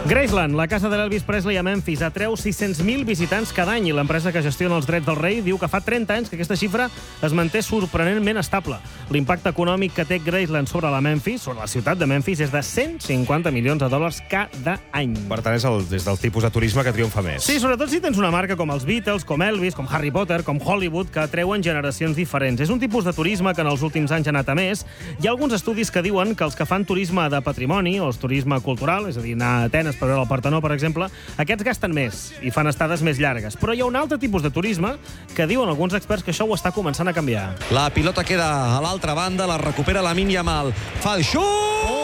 Graceland, la casa de l'Elvis Presley a Memphis, atreu 600.000 visitants cada any i l'empresa que gestiona els drets del rei diu que fa 30 anys que aquesta xifra es manté sorprenentment estable. L'impacte econòmic que té Graceland sobre la ciutat de Memphis, és de 150 milions de dòlars cada any. Per tant, és del tipus de turisme que triomfa més. Sí, sobretot si tens una marca com els Beatles, com Elvis, com Harry Potter, com Hollywood, que atreuen generacions diferents. És un tipus de turisme que en els últims anys ha anat a més. Hi ha alguns estudis que diuen que els que fan turisme de patrimoni o turisme cultural, és a dir, anar a Atenes per veure el Partenó, per exemple, aquests gasten més i fan estades més llargues. Però hi ha un altre tipus de turisme que diuen alguns experts que això ho està començant a canviar. La pilota queda a l'altra banda, la recupera Lamine Yamal. Fa el xut!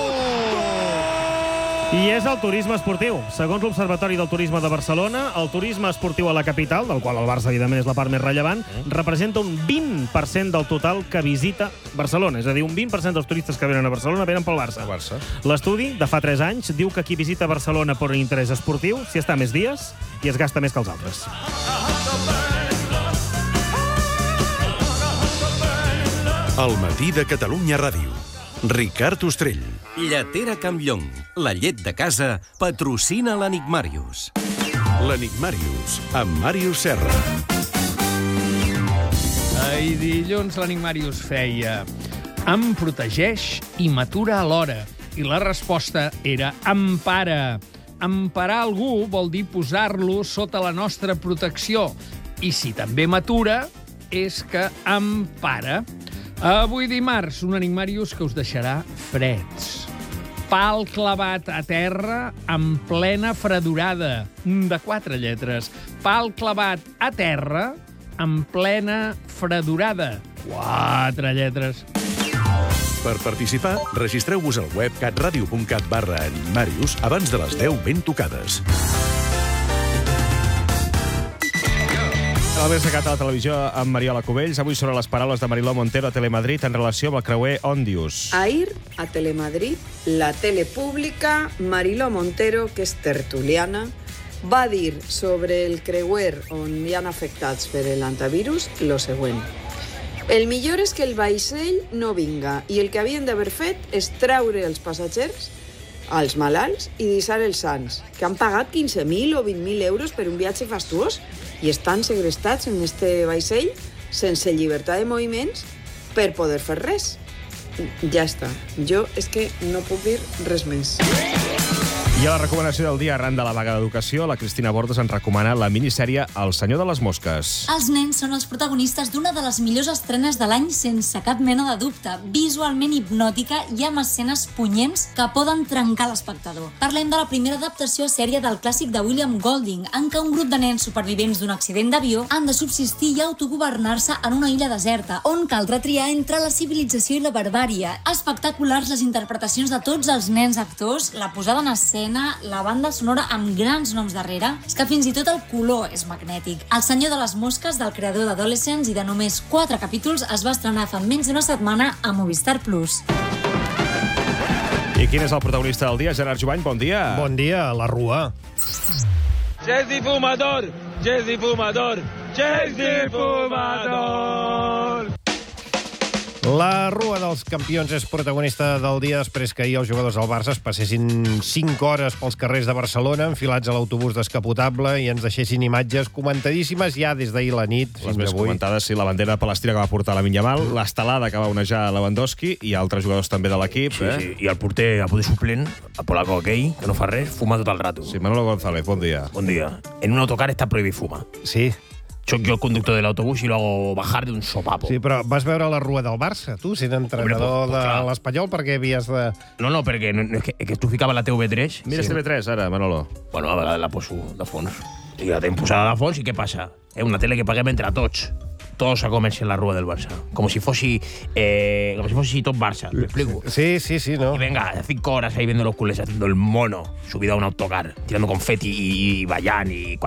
I és el turisme esportiu. Segons l'Observatori del Turisme de Barcelona, el turisme esportiu a la capital, del qual el Barça, evidentment, és la part més rellevant, representa un 20% del total que visita Barcelona. És a dir, un 20% dels turistes que venen a Barcelona venen pel Barça. L'estudi, de fa 3 anys, diu que qui visita Barcelona per un interès esportiu s'hi està més dies i es gasta més que els altres. El matí de Catalunya Ràdio. Ricard Ostrell. Lletera Campllong, la llet de casa, patrocina l'Enigmàrius. L'Enigmàrius, amb Màrius Serra. Ahir dilluns l'Enigmàrius feia em protegeix i m'atura alhora. I la resposta era empara. Emparar algú vol dir posar-lo sota la nostra protecció. I si també m'atura, és que empara. Avui dimarts, un Enigmàrius que us deixarà freds. Pal clavat a terra en plena fredurada. De 4 lletres. Pal clavat a terra en plena fredurada. 4 lletres. Per participar, registreu-vos al web catradio.cat/enigmàrius abans de les 10 ben tocades. El Més Secat a la televisió amb Mariola Cubells. Avui sobre les paraules de Mariló Montero a Telemadrid en relació amb el creuer Òndius. Ahir, a Telemadrid, la tele pública, Mariló Montero, que és tertuliana, va dir sobre el creuer on hi han afectats per l'antivirus lo següent. El millor és que el vaixell no vinga i el que havien d'haver fet és treure els passatgers, als malalts i deixar els sants, que han pagat 15.000 o 20.000 euros per un viatge fastuós i estan segrestats en este vaixell sense llibertat de moviments per poder fer res. Ja està. Jo és que no puc dir res més. I a la recomanació del dia arran de la vaga d'educació, la Cristina Bordes ens recomana la minissèrie El senyor de les mosques. Els nens són els protagonistes d'una de les millors estrenes de l'any sense cap mena de dubte. Visualment hipnòtica i amb escenes punyents que poden trencar l'espectador. Parlem de la primera adaptació a sèrie del clàssic de William Golding, en què un grup de nens supervivents d'un accident d'avió han de subsistir i autogovernar-se en una illa deserta, on caldrà triar entre la civilització i la barbària. Espectaculars les interpretacions de tots els nens actors, la posada en escena, la banda sonora amb grans noms darrere, és que fins i tot el color és magnètic. El senyor de les mosques, del creador d'Adolescents i de només 4 capítols, es va estrenar fa menys d'una setmana a Movistar Plus. I quin és el protagonista del dia? Gerard Jubany, bon dia. Bon dia, la Rua. Jesse Fumador! Jesse Fumador! Jesse Fumador! La Rua dels Campions és protagonista del dia després que ahir els jugadors del Barça es passessin 5 hores pels carrers de Barcelona enfilats a l'autobús descapotable i ens deixessin imatges comentadíssimes ja des d'ahir la nit. Les més comentades, sí, la bandera palestina que va portar Lamine Yamal, l'estelada que va onejar Lewandowski i altres jugadors també de l'equip. Sí. I el porter, a poder suplent, el polaco aquell, que no fa res, fuma tot el rato. Sí, Manolo González, bon dia. Bon dia. En un autocar está prohibido fumar. Sí. Soc jo el conductor de l'autobús i lo hago bajar de un sopapo. Sí, però vas veure la Rua del Barça, tu, sent entrenador de l'Espanyol, perquè havies de... No, perquè és que tu ficaves la TV3. Mira TV3 ara, Manolo. Bueno, ara la poso de fons. I la tenim posada de fons i què passa? Una tele que paguem entre tots. Todos a comerse en la Rua del Barça. Como si fuese top Barça. ¿Me explico? Sí, no. Y venga, 5 horas ahí viendo los culés haciendo el mono, subido a un autocar, tirando confeti y bayán y